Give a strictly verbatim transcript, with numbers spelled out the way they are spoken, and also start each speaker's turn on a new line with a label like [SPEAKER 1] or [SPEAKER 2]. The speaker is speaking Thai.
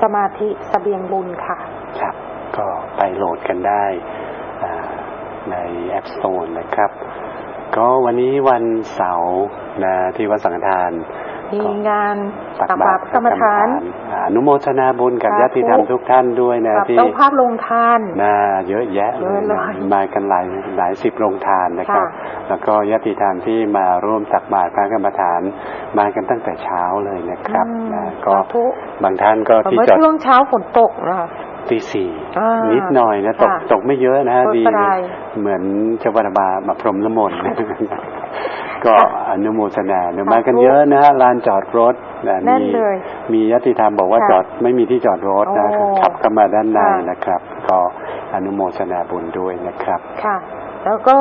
[SPEAKER 1] สมาธิเสบียงบุญค่ะ
[SPEAKER 2] ครับก็ไปโหลดกันได้ใน App Store นะครับก็วันนี้วันเสาร์นะที่วัดสังฆทาน
[SPEAKER 1] มีงานตักบาตรกรรมฐาน
[SPEAKER 2] อนุโมทนาบุญกับญาติธรรมทุกท่านด้วยนะที่
[SPEAKER 1] เจ้าภาพลงทาน
[SPEAKER 2] นะเยอะแยะเลยมากันหลายหลายสิบโรงทานนะครับแล้วก็ญาติธรรมที่มาร่วมตักบาตรพระกรรมฐานมากันตั้งแต่เช้าเลยนะครับนะก็บางท่านก็ที่จอด
[SPEAKER 1] ช่วงเช้าฝนตกนะ
[SPEAKER 2] ตีสี่นิดหน่อยนะตกตกไม่เยอะนะดีเหมือนเจ้าบรรบามาพรมน้ำมนต์ก็อนุโมทนาเนี่ยมากันเยอะนะฮะลานจอดรถมีมีญาติธรรมบอกว่าจอดไม่มีที่จอดรถนะขับเข้ามาด้านในนะครับก็อนุโมทนาบุญด้วยนะครับ
[SPEAKER 1] ค่ะแล้วก็